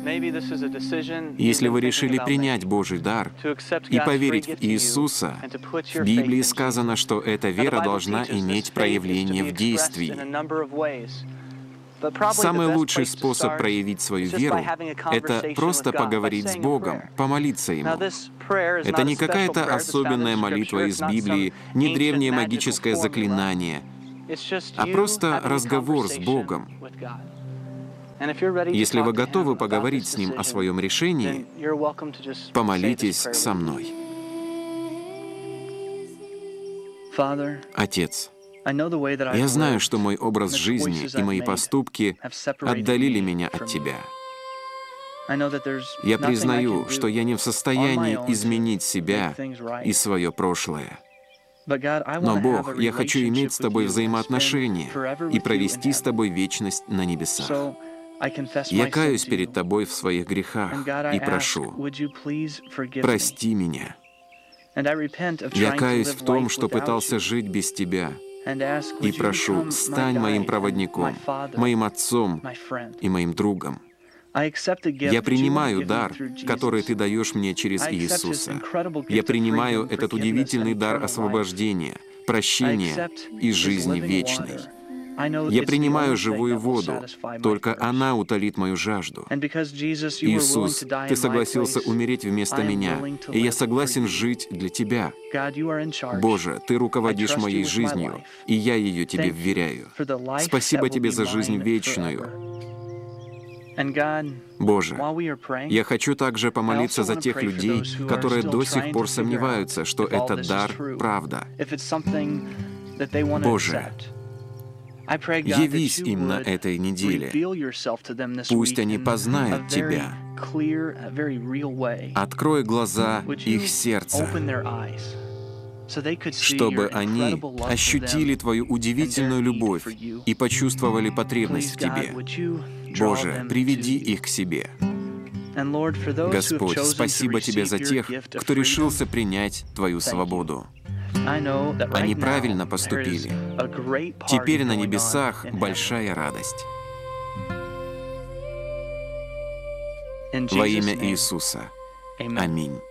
Если вы решили принять Божий дар и поверить в Иисуса, в Библии сказано, что эта вера должна иметь проявление в действии. Самый лучший способ проявить свою веру — это просто поговорить с Богом, помолиться Ему. Это не какая-то особенная молитва из Библии, не древнее магическое заклинание, а просто разговор с Богом. Если вы готовы поговорить с Ним о своем решении, помолитесь со мной. Отец, я знаю, что мой образ жизни и мои поступки отдалили меня от Тебя. Я признаю, что я не в состоянии изменить себя и свое прошлое. Но, Бог, я хочу иметь с Тобой взаимоотношения и провести с Тобой вечность на небесах. Я каюсь перед Тобой в своих грехах и прошу, прости меня. Я каюсь в том, что пытался жить без Тебя, и прошу, стань моим проводником, моим отцом и моим другом. Я принимаю дар, который Ты даешь мне через Иисуса. Я принимаю этот удивительный дар освобождения, прощения и жизни вечной. Я принимаю живую воду, только она утолит мою жажду. Иисус, Ты согласился умереть вместо меня, и я согласен жить для Тебя. Боже, Ты руководишь моей жизнью, и я ее Тебе вверяю. Спасибо Тебе за жизнь вечную. Боже, я хочу также помолиться за тех людей, которые до сих пор сомневаются, что этот дар — правда. Боже, явись им на этой неделе. Пусть они познают Тебя. Открой глаза их сердца, чтобы они ощутили Твою удивительную любовь и почувствовали потребность в Тебе. Боже, приведи их к себе. Господь, спасибо Тебе за тех, кто решился принять Твою свободу. Они правильно поступили. Теперь на небесах большая радость. Во имя Иисуса. Аминь.